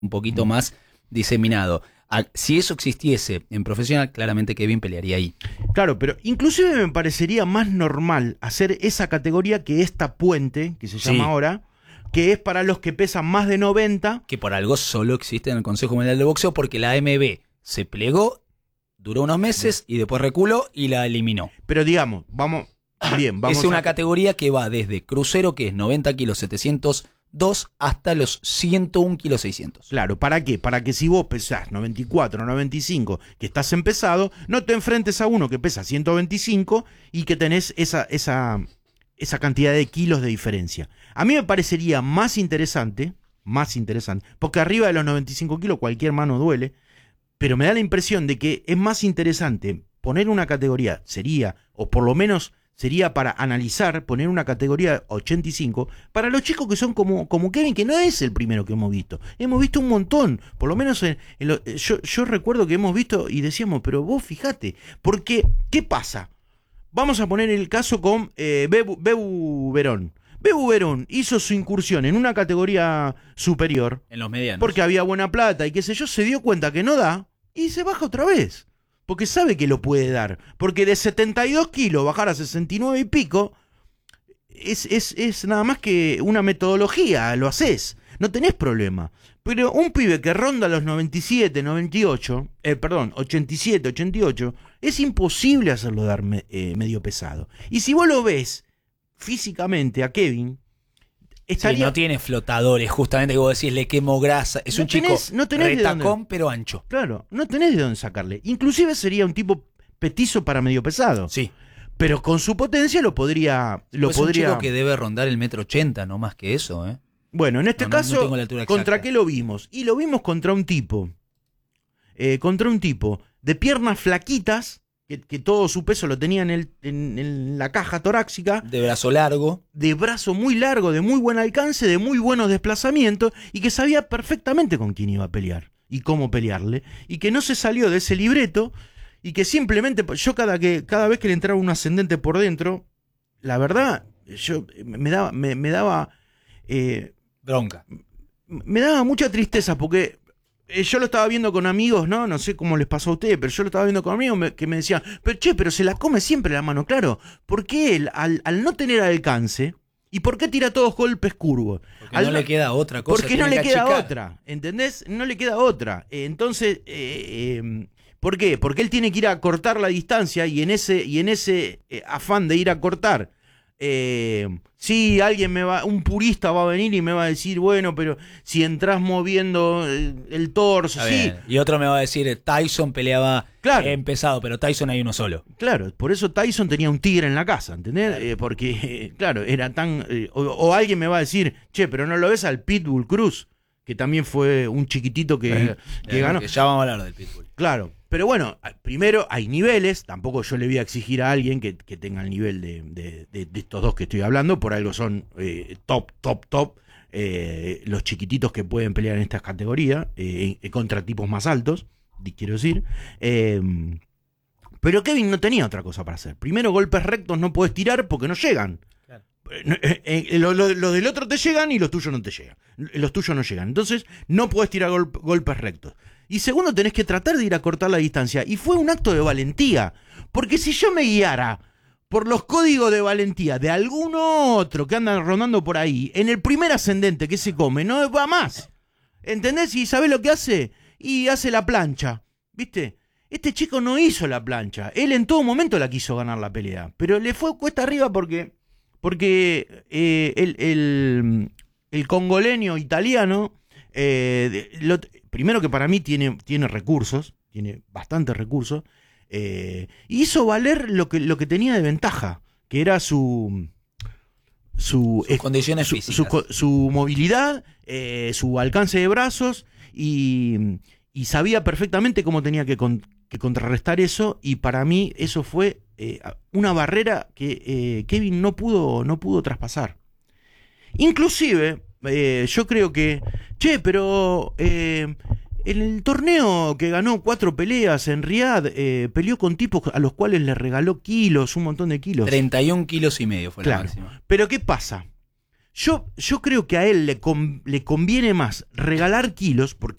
un poquito más diseminado. Si eso existiese en profesional, claramente Kevin pelearía ahí. Claro, pero inclusive me parecería más normal hacer esa categoría que esta puente, que se llama ahora, que es para los que pesan más de 90. Que por algo solo existe en el Consejo Mundial de Boxeo, porque la AMB se plegó, duró unos meses y después reculó y la eliminó. Pero digamos, vamos es una categoría que va desde crucero, que es 90 kilos 702, hasta los 101 kilos 600. Claro, ¿para qué? Para que si vos pesás 94, 95, que estás empezado, no te enfrentes a uno que pesa 125 y que tenés esa cantidad de kilos de diferencia. A mí me parecería más interesante, porque arriba de los 95 kilos cualquier mano duele, pero me da la impresión de que es más interesante poner una categoría, o por lo menos sería para analizar, poner una categoría 85 para los chicos que son como Kevin, que no es el primero que hemos visto. Hemos visto un montón, por lo menos yo recuerdo que hemos visto y decíamos, pero vos fijate, porque, ¿qué pasa? Vamos a poner el caso con Bebu Verón. Bebu Verón hizo su incursión en una categoría superior. En los medianos. Porque había buena plata y qué sé yo, se dio cuenta que no da y se baja otra vez. Porque sabe que lo puede dar. Porque de 72 kilos bajar a 69 y pico es nada más que una metodología, lo haces. No tenés problema. Pero un pibe que ronda los 97, 98, 87, 88, es imposible hacerlo dar medio pesado. Y si vos lo ves físicamente a Kevin, estaría... Sí, no tiene flotadores, justamente, que vos decís, le quemo grasa. Es un chico retacón, pero ancho. Claro, no tenés de dónde sacarle. Inclusive sería un tipo petizo para medio pesado. Sí. Pero con su potencia lo podría... Es un chico que debe rondar el 1,80 m, no más que eso, ¿eh? Bueno, en este caso, ¿contra qué lo vimos? Y lo vimos contra un tipo. De piernas flaquitas, que todo su peso lo tenía en la caja torácica. De brazo largo. De brazo muy largo, de muy buen alcance, de muy buenos desplazamientos, y que sabía perfectamente con quién iba a pelear y cómo pelearle, y que no se salió de ese libreto, y que simplemente, yo cada vez que le entraba un ascendente por dentro, la verdad, yo me daba bronca. Me daba mucha tristeza porque yo lo estaba viendo con amigos, no sé cómo les pasó a ustedes, pero yo lo estaba viendo con amigos que me decían, pero se la come siempre la mano, claro. ¿Por qué él, al no tener alcance, y por qué tira todos golpes curvos? Porque no le queda otra cosa. Porque no le queda otra, ¿entendés? No le queda otra. Entonces, ¿por qué? Porque él tiene que ir a cortar la distancia y en ese afán de ir a cortar, sí, un purista va a venir y me va a decir, bueno, pero si entras moviendo el torso, sí. Y otro me va a decir, Tyson peleaba pesado, pero Tyson hay uno solo. Claro, por eso Tyson tenía un tigre en la casa, ¿entendés? Porque, claro, era tan... o alguien me va a decir, che, pero no lo ves al Pitbull Cruz, que también fue un chiquitito que ganó. Que ya vamos a hablar del Pitbull. Claro. Pero bueno, primero hay niveles, tampoco yo le voy a exigir a alguien que tenga el nivel de estos dos que estoy hablando, por algo son top, los chiquititos que pueden pelear en estas categorías, contra tipos más altos, quiero decir. Pero Kevin no tenía otra cosa para hacer. Primero, golpes rectos no podés tirar porque no llegan. Claro. Los del otro te llegan y los tuyos no te llegan. Los tuyos no llegan. Entonces, no podés tirar golpes rectos. Y segundo, tenés que tratar de ir a cortar la distancia. Y fue un acto de valentía. Porque si yo me guiara por los códigos de valentía de algún otro que anda rondando por ahí, en el primer ascendente que se come, no va más. ¿Entendés? ¿Y sabés lo que hace? Y hace la plancha. ¿Viste? Este chico no hizo la plancha. Él en todo momento la quiso ganar la pelea. Pero le fue cuesta arriba porque el congoleño italiano... primero que para mí tiene recursos, tiene bastantes recursos, hizo valer lo que tenía de ventaja, que era sus condiciones físicas, su movilidad, su alcance de brazos, y sabía perfectamente cómo tenía que contrarrestar eso, y para mí eso fue una barrera que Kevin no pudo traspasar. Inclusive yo creo que, pero en el torneo que ganó 4 peleas en Riad, peleó con tipos a los cuales le regaló kilos, un montón de kilos. 31,5 kilos fue la máxima. Pero ¿qué pasa? Yo creo que a él le conviene más regalar kilos, porque